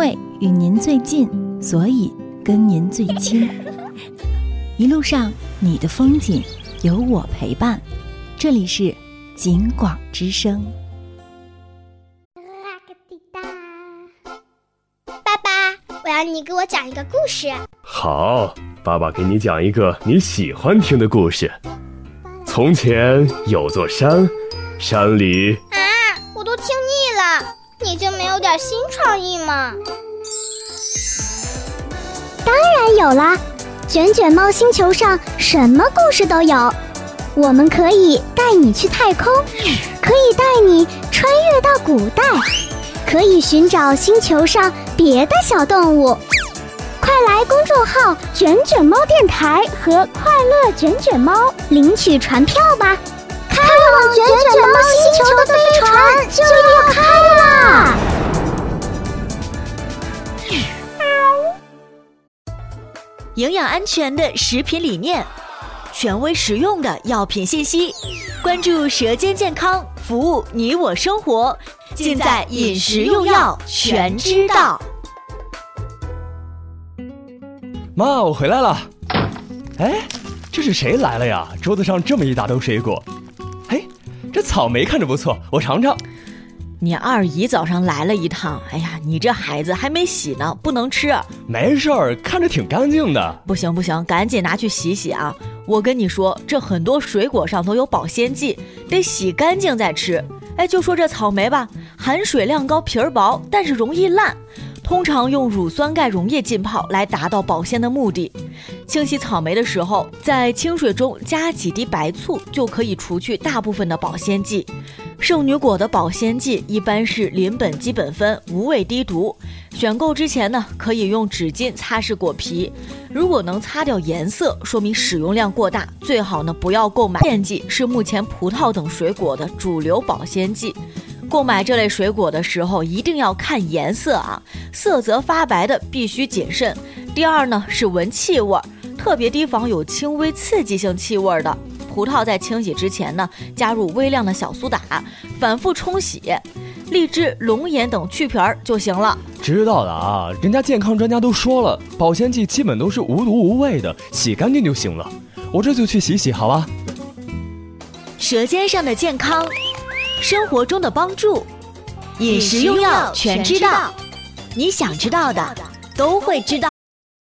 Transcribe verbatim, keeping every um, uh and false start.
为与您最近，所以跟您最亲。一路上你的风景有我陪伴，这里是景广之声。 爸爸，我要你给我讲一个故事。 好，爸爸给你讲一个你喜欢听的故事。从前有座山，山里…… 啊，我都听腻了，你就没有点新创意吗？ 当然有啦，卷卷猫星球上什么故事都有。我们可以带你去太空，可以带你穿越到古代，可以寻找星球上别的小动物。快来公众号卷卷猫电台和快乐卷卷猫领取船票吧，开往卷卷猫星球的飞船就要开啦！ 营养安全的食品理念，权威实用的药品信息，关注舌尖健康，服务你我生活，尽在饮食用药全知道。 妈，我回来了。哎，这是谁来了呀？桌子上这么一大兜水果。哎，这草莓看着不错，我尝尝。 你二姨早上来了一趟，哎呀，你这孩子还没洗呢，不能吃。 没事儿，看着挺干净的。 不行不行，赶紧拿去洗洗啊！我跟你说，这很多水果上都有保鲜剂，得洗干净再吃。哎，就说这草莓吧，含水量高，皮儿薄，但是容易烂。通常用乳酸钙溶液浸泡来达到保鲜的目的。清洗草莓的时候，在清水中加几滴白醋，就可以除去大部分的保鲜剂。圣女果的保鲜剂一般是邻苯基苯酚，无味低毒。选购之前呢，可以用纸巾擦拭果皮，如果能擦掉颜色，说明使用量过大，最好呢不要购买。保鲜剂是目前葡萄等水果的主流保鲜剂。购买这类水果的时候一定要看颜色啊，色泽发白的必须谨慎。第二呢是闻气味，特别提防有轻微刺激性气味的。葡萄在清洗之前呢，加入微量的小苏打，反复冲洗。荔枝、龙眼等去皮儿就行了。 知道了啊，人家健康专家都说了，保鲜剂基本都是无毒无味的，洗干净就行了。我这就去洗洗，好吧？ 舌尖上的健康，生活中的帮助，饮食用药全知道，你想知道的都会知道。